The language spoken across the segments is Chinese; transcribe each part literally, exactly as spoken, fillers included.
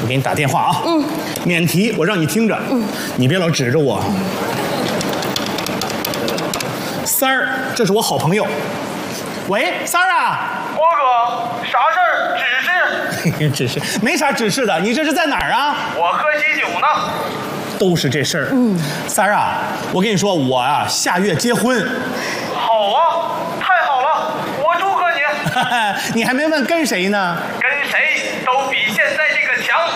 给你打电话啊。嗯。免提，我让你听着。嗯。你别老指着我。三儿，这是我好朋友。喂，三儿啊。 郭哥，啥事儿？指示？ 指示？没啥指示的。你这是在哪儿啊？ 我喝喜酒呢。 都是这事儿。嗯。三儿啊，我跟你说，我啊下月结婚。 好啊，太好了，我祝贺你。 你还没问跟谁呢？ 跟谁都比现在这个强。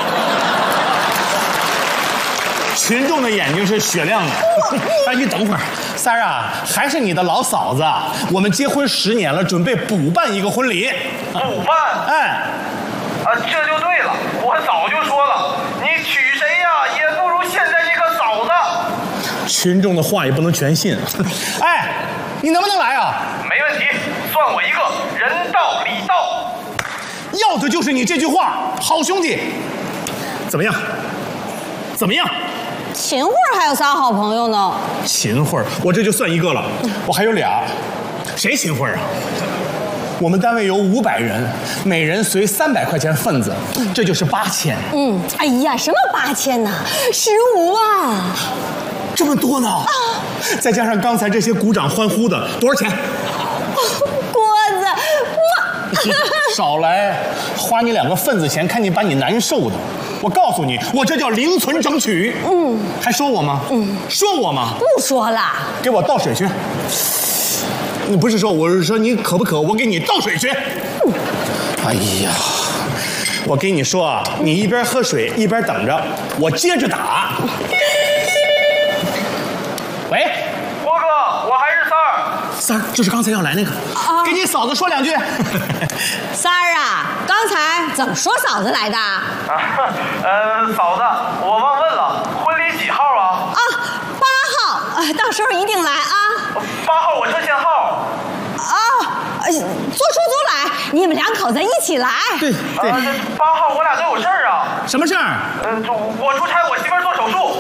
群众的眼睛是雪亮的。哎，你等会儿，三儿啊，还是你的老嫂子，我们结婚十年了，准备补办一个婚礼。 补办？ 哎， 啊，这就对了，我早就说了，你娶谁呀，也不如现在这个嫂子。 群众的话也不能全信。哎，你能不能来啊？ 没问题，算我一个，人到礼到。 要的就是你这句话，好兄弟。怎么样？怎么样？ 秦桧还有仨好朋友呢。 秦桧，我这就算一个了，我还有俩。谁秦桧啊？我们单位有五百人，每人随三百块钱份子，这就是八千。 嗯，哎呀，什么八千呢？十五万， 这么多呢？啊！再加上刚才这些鼓掌欢呼的，多少钱？ 郭子，我少来，花你两个份子钱，看你把你难受的。我告诉你，我这叫零存整取。嗯，还说我吗？嗯，说我吗？ 不说了。 给我倒水去。你不是说，我是说你渴不渴？我给你倒水去。嗯、哎呀，我跟你说啊，你一边喝水一边等着，我接着打。喂， 郭哥，我还是三儿。 三儿，就是刚才要来那个，啊、给你嫂子说两句。 三儿啊，刚才怎么说嫂子来的？啊， 呃，嫂子，我忘问了，婚礼几号啊？ 啊，八号，呃，到时候一定来啊。 八号我车限号。 啊，呃，坐出租来，你们两口子一起来。 对对。 呃，八号我俩都有事儿啊。 什么事儿？ 呃，我出差，我媳妇儿做手术。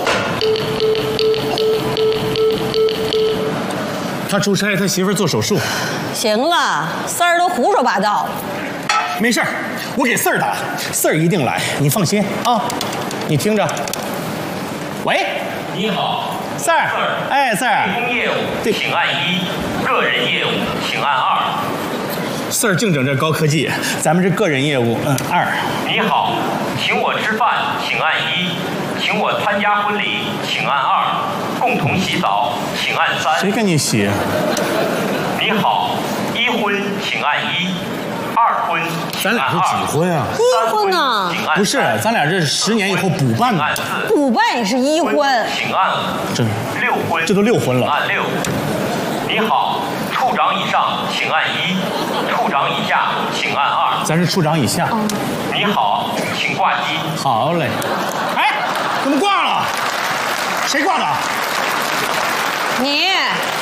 他出差，他媳妇儿做手术。 行了，四儿都胡说八道。 没事儿，我给四儿打，四儿一定来，你放心啊。你听着。喂， 你好， 四儿。哎，四儿。 对公业务请按一，个人业务请按二。 四儿净整这高科技，咱们这个人业务，嗯，二。 你好，请我吃饭请按一，请我参加婚礼请按二，共同洗澡请按三。 谁跟你洗？ 你好，一婚请按一，二婚咱俩是几婚啊？ 一婚啊？ 不是，咱俩这是十年以后补办的。 补办也是一婚。 请按五。 这六婚， 这都六婚了。 按六。你好，处长以上请按一，处长以下请按二。 咱是处长以下。 哦、 你好，请挂机。 好嘞。哎，怎么挂了？谁挂的？ 你。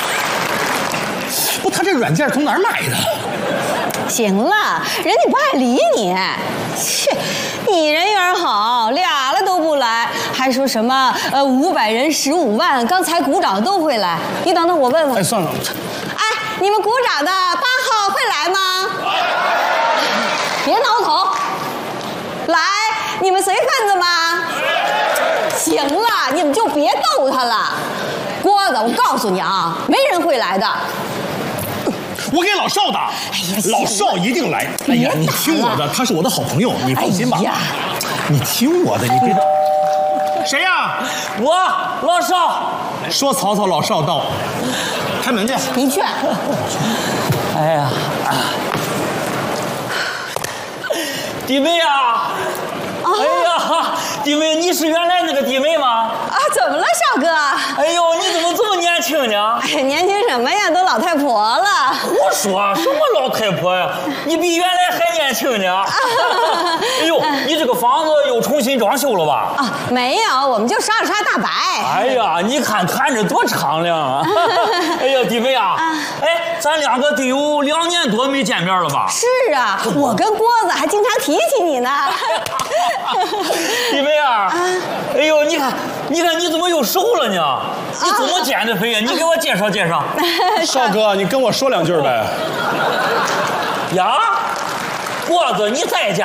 不，他这软件从哪儿买的？ 行了，人家不爱理你。切，你人缘好，俩了都不来，还说什么呃五百人十五万，刚才鼓掌都会来。你等等，我问问。 哎，算了。 哎，你们鼓掌的八号会来吗？别挠头。来，你们随份子吗？行了，你们就别逗他了。郭子，我告诉你啊，没人会来的。 我给老邵打，哎呀，老邵一定来。哎呀，你听我的，他是我的好朋友，你放心吧。哎呀，你听我的，你别。谁呀？ 我老邵。 说曹操老邵到，开门去。 你去。 哎呀，弟妹啊！哎呀，弟妹，你是原来那个弟妹吗？ 啊，怎么了，少哥？ 哎呦，你怎么这么年轻呢？ 哎呀，年轻什么呀，都老太婆了。 我说什么老太婆呀？你比原来还年轻呢。哎呦，你这个房子又重新装修了吧？ 啊，没有，我们就刷了刷大白。 哎呀，你看看着多敞亮啊！哎呀，弟妹啊，哎，咱两个得有两年多没见面了吧？ 是啊，我跟郭子还经常提起你呢。 弟妹啊，哎呦，你看，你看你怎么又瘦了呢？你怎么减的肥呀？你给我介绍介绍。 少哥，你跟我说两句呗。 呀，郭子，你在家？